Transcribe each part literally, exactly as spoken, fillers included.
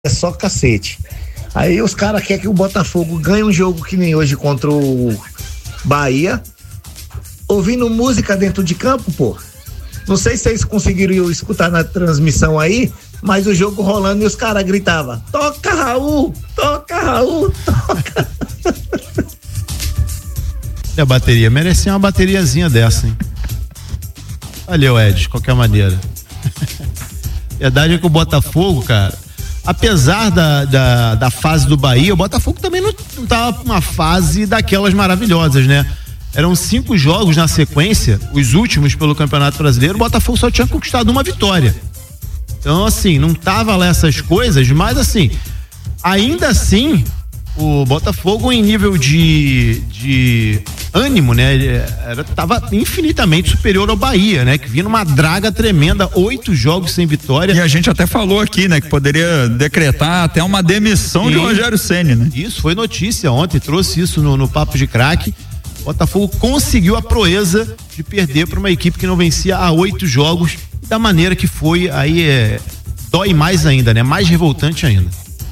é só cacete. Aí os caras querem que o Botafogo ganhe um jogo que nem hoje contra o Bahia, ouvindo música dentro de campo, pô. Não sei se vocês conseguiram escutar na transmissão aí, mas o jogo rolando e os caras gritavam: toca Raul, toca Raul, toca. E a bateria, merecia uma bateriazinha dessa, hein? Valeu, Ed, de qualquer maneira. A verdade é que o Botafogo, cara, apesar da, da, da fase do Bahia, o Botafogo também não, não tava numa fase daquelas maravilhosas, né? Eram cinco jogos na sequência, os últimos pelo Campeonato Brasileiro, o Botafogo só tinha conquistado uma vitória. Então, assim, não tava lá essas coisas, mas assim, ainda assim, o Botafogo em nível de, de ânimo, né, era, tava infinitamente superior ao Bahia, né, que vinha numa draga tremenda, oito jogos sem vitória. E a gente até falou aqui, né, que poderia decretar até uma demissão Sim. de Rogério Ceni, né? Isso foi notícia ontem, trouxe isso no, no Papo de Craque. O Botafogo conseguiu a proeza de perder para uma equipe que não vencia há oito jogos, da maneira que foi, aí é, dói mais ainda, né, mais revoltante ainda.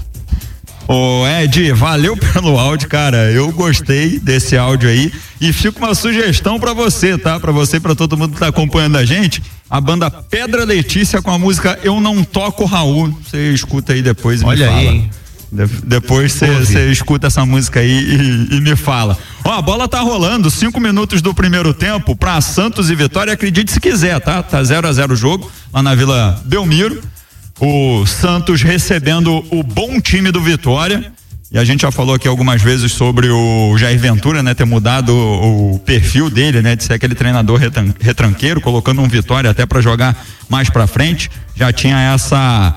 Ô Ed, valeu pelo áudio, cara, eu gostei desse áudio aí e fica uma sugestão pra você, tá? Pra você e pra todo mundo que tá acompanhando a gente, a banda Pedra Letícia com a música Eu Não Toco Raul, você escuta aí depois e Olha me fala. Aí, hein? De, depois você escuta essa música aí e, e me fala. Ó, a bola tá rolando, cinco minutos do primeiro tempo pra Santos e Vitória, acredite se quiser, tá? Tá zero a zero o jogo lá na Vila Belmiro. O Santos recebendo o bom time do Vitória, e a gente já falou aqui algumas vezes sobre o Jair Ventura, né, ter mudado o, o perfil dele, né, de ser aquele treinador retran, retranqueiro, colocando um Vitória até para jogar mais para frente. Já tinha essa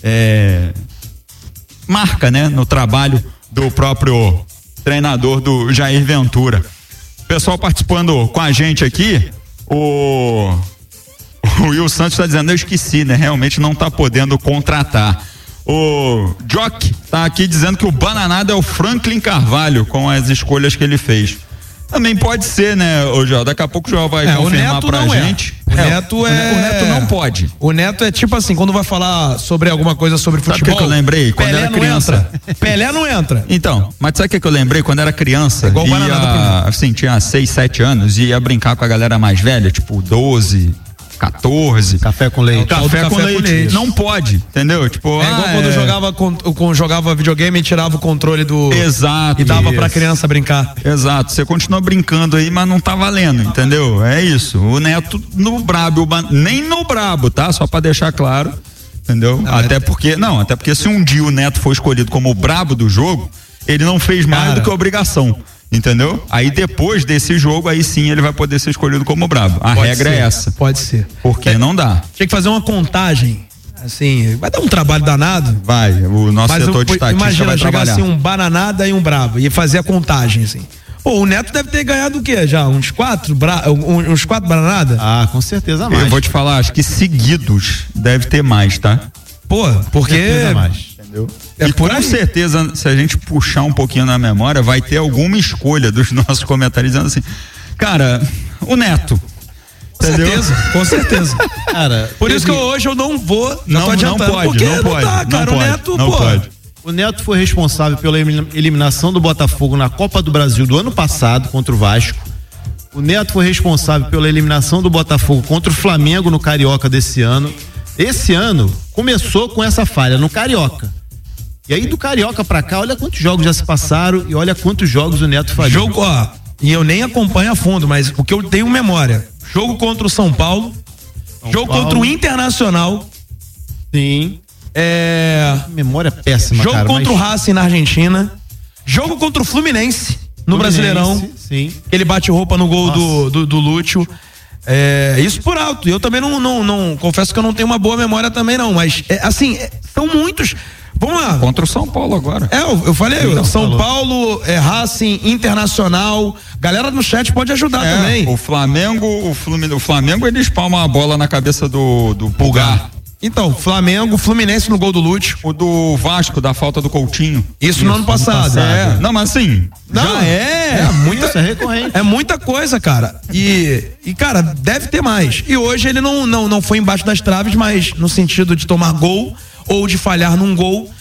é, marca, né, no trabalho do próprio treinador do Jair Ventura. Pessoal participando com a gente aqui, o O Will Santos está dizendo, eu esqueci, né? Realmente não está podendo contratar. O Jock tá aqui dizendo que o Bananada é o Franklin Carvalho com as escolhas que ele fez. Também pode ser, né, ô João? Daqui a pouco o João vai é, confirmar pra gente. É. O Neto é... O Neto não pode. O Neto é tipo assim, quando vai falar sobre alguma coisa sobre futebol... Sabe o que, que eu lembrei? Quando Pelé era criança. Não Pelé não entra. Então, mas sabe o que, que eu lembrei? Quando era criança, é igual ia, assim, tinha seis, sete anos, e ia brincar com a galera mais velha, tipo doze... quatorze. Café com leite. Café, café com, leite. com leite. Não pode, entendeu? Tipo, é igual ah, quando é... jogava, com, com, jogava videogame e tirava o controle do. Exato. E dava isso. pra criança brincar. Exato. Você continua brincando aí, mas não tá valendo, entendeu? É isso. O Neto no brabo, nem no brabo, tá? Só pra deixar claro, entendeu? Não, até é... porque, não, até porque se um dia o Neto for escolhido como o brabo do jogo, ele não fez mais Cara. do que obrigação. Entendeu? Aí depois desse jogo, aí sim ele vai poder ser escolhido como brabo. A pode regra ser, é essa. Pode ser. Porque é, não dá. Tinha que fazer uma contagem. Assim, vai dar um trabalho danado. Vai, o nosso Mas setor eu, de estatística imagina, vai chegar trabalhar. assim um bananada e um brabo e fazer a contagem, assim. Pô, o Neto deve ter ganhado o quê? Já uns quatro, bra... uns quatro bananada? Ah, com certeza mais. Eu vou te falar, acho que seguidos deve ter mais, tá? Pô, porque... Com certeza mais. Entendeu? É e com aí. certeza, se a gente puxar um pouquinho na memória, vai ter alguma escolha dos nossos comentários dizendo assim, cara, o Neto. Com entendeu? certeza, com certeza. Cara, por isso que eu, hoje eu não vou, não, tô adiantando, não pode, porque não, não pode, dá, cara, não o pode, Neto, não pô. pode. O Neto foi responsável pela eliminação do Botafogo na Copa do Brasil do ano passado contra o Vasco. O Neto foi responsável pela eliminação do Botafogo contra o Flamengo no Carioca desse ano. Esse ano começou com essa falha no Carioca. E aí do Carioca pra cá, olha quantos jogos já se passaram e olha quantos jogos o Neto falhou. Jogo, ó, e eu nem acompanho a fundo, mas o que eu tenho memória, jogo contra o São Paulo, São jogo Paulo. contra o Internacional. Sim. É... Memória péssima, Jogo cara, contra mas... o Racing na Argentina, jogo contra o Fluminense no Fluminense, Brasileirão. Sim. Ele bate roupa no gol do, do, do Lúcio. É, isso por alto. Eu também não, não, não, confesso que eu não tenho uma boa memória também não, mas é, assim, é, são muitos. Vamos lá. Contra o São Paulo agora. É, eu, eu falei, então, São falou. Paulo, é, Racing, Internacional. Galera no chat pode ajudar é, também. O Flamengo, o Flamengo, o Flamengo ele espalma a bola na cabeça do, do Pulgar. Então, Flamengo, Fluminense no gol do Lúcio. O do Vasco, da falta do Coutinho. Isso, Isso no ano passado. Ano passado. É. Não, mas assim, não, já é. É, muita, Isso é recorrente. É muita coisa, cara. E, e, cara, deve ter mais. E hoje ele não, não, não foi embaixo das traves, mas no sentido de tomar gol ou de falhar num gol,